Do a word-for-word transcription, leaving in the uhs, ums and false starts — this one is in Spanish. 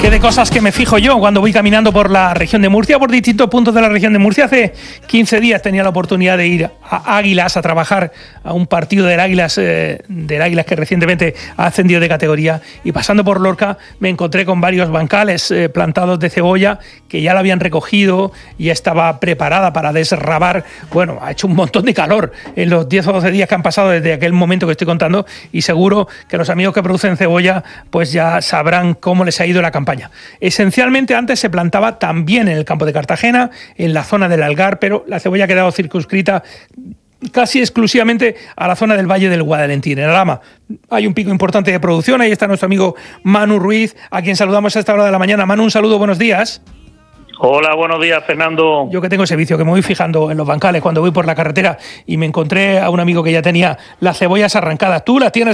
Qué de cosas que me fijo yo cuando voy caminando por la región de Murcia, por distintos puntos de la región de Murcia. Hace quince días tenía la oportunidad de ir a Águilas a trabajar a un partido del Águilas, eh, del Águilas que recientemente ha ascendido de categoría, y pasando por Lorca me encontré con varios bancales eh, plantados de cebolla que ya la habían recogido y ya estaba preparada para desrabar. Bueno, ha hecho un montón de calor en los diez o doce días que han pasado desde aquel momento que estoy contando, y seguro que los amigos que producen cebolla pues ya sabrán cómo les ha ido la campaña. Esencialmente antes se plantaba también en el campo de Cartagena, en la zona del Algar, pero la cebolla ha quedado circunscrita casi exclusivamente a la zona del Valle del Guadalentín. En Alhama hay un pico importante de producción. Ahí está nuestro amigo Manu Ruiz, a quien saludamos a esta hora de la mañana. Manu, un saludo, buenos días. Hola, buenos días, Fernando. Yo que tengo ese vicio, que me voy fijando en los bancales cuando voy por la carretera, y me encontré a un amigo que ya tenía las cebollas arrancadas. ¿Tú las tienes